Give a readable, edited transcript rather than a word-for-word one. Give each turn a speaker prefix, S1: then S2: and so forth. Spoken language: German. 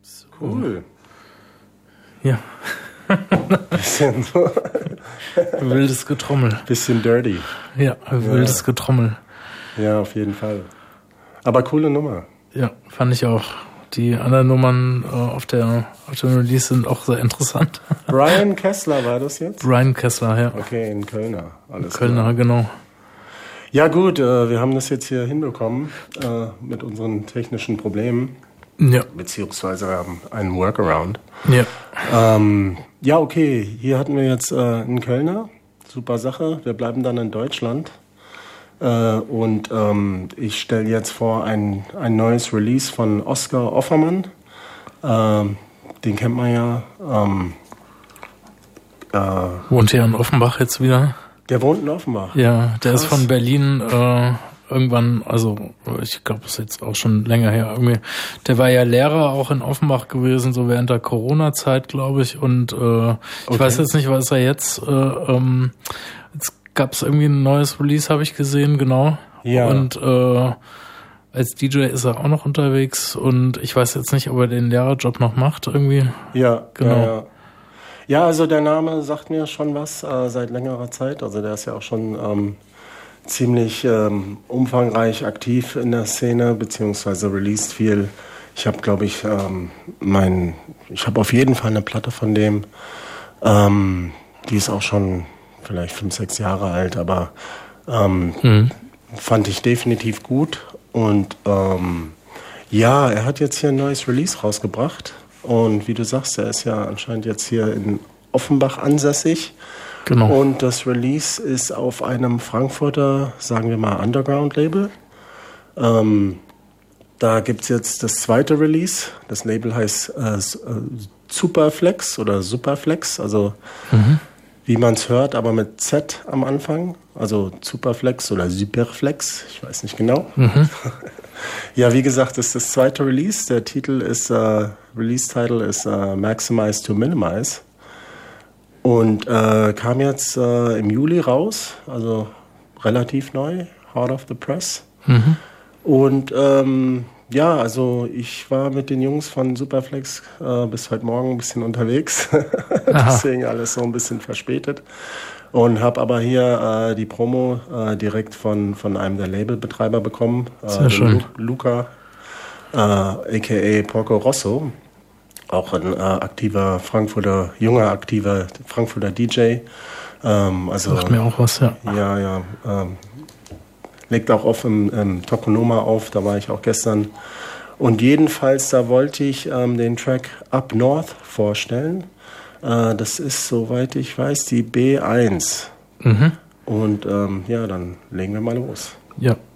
S1: So.
S2: Cool.
S1: Ja.
S2: Bisschen so.
S1: Wildes Getrommel.
S2: Bisschen dirty.
S1: Ja, wildes Getrommel.
S2: Ja, auf jeden Fall. Aber coole Nummer.
S1: Ja, fand ich auch. Die anderen Nummern auf dem Release sind auch sehr interessant.
S2: Brian Kessler war das jetzt?
S1: Brian Kessler, ja.
S2: Okay, in Kölner. Alles
S1: Kölner,
S2: klar.
S1: genau.
S2: Ja gut, wir haben das jetzt hier hinbekommen mit unseren technischen Problemen.
S1: Ja.
S2: Beziehungsweise wir haben einen Workaround.
S1: Ja.
S2: Ja, okay. Hier hatten wir jetzt einen Kölner. Super Sache. Wir bleiben dann in Deutschland. Und ich stelle jetzt vor ein neues Release von Oskar Offermann. Den kennt man ja.
S1: Wohnt hier in Offenbach jetzt wieder?
S2: Der wohnt in Offenbach.
S1: Ja, der
S2: Krass.
S1: ist von Berlin irgendwann, also ich glaube, es ist jetzt auch schon länger her irgendwie. Der war ja Lehrer auch in Offenbach gewesen, so während der Corona-Zeit, glaube ich. Und ich weiß jetzt nicht, was er jetzt. Jetzt gab es irgendwie ein neues Release, habe ich gesehen, genau.
S2: Ja.
S1: Und als DJ ist er auch noch unterwegs und ich weiß jetzt nicht, ob er den Lehrerjob noch macht irgendwie.
S2: Ja,
S1: Genau.
S2: Ja. Ja, also der Name sagt mir schon was seit längerer Zeit. Also der ist ja auch schon ziemlich umfangreich aktiv in der Szene, beziehungsweise released viel. Ich habe, glaube ich, ich habe auf jeden Fall eine Platte von dem. Die ist auch schon vielleicht 5, 6 Jahre alt, aber fand ich definitiv gut. Und ja, er hat jetzt hier ein neues Release rausgebracht. Und wie du sagst, er ist ja anscheinend jetzt hier in Offenbach ansässig.
S1: Genau.
S2: Und das Release ist auf einem Frankfurter, sagen wir mal, Underground-Label. Da gibt's jetzt das zweite Release. Das Label heißt Superflex oder Superflex, also wie man es hört, aber mit Z am Anfang. Also Superflex oder Superflex, ich weiß nicht genau. Ja, wie gesagt, das ist das zweite Release. Der Titel ist, Release-Title ist Maximize to Minimize. Und kam jetzt im Juli raus, also relativ neu, hot off the press. Und ja, also ich war mit den Jungs von Superflex bis heute Morgen ein bisschen unterwegs, deswegen alles so ein bisschen verspätet. Und habe aber hier die Promo direkt von einem der Labelbetreiber bekommen,
S1: Sehr schön.
S2: Luca, a.k.a. Porco Rosso. Auch ein aktiver junger Frankfurter DJ. Also,
S1: Sagt mir auch was, ja.
S2: Ja. Legt auch oft im Tokonoma auf, da war ich auch gestern. Und jedenfalls, da wollte ich den Track Up North vorstellen. Das ist, soweit ich weiß, die B1. Und ja, dann legen wir mal los.
S1: Ja.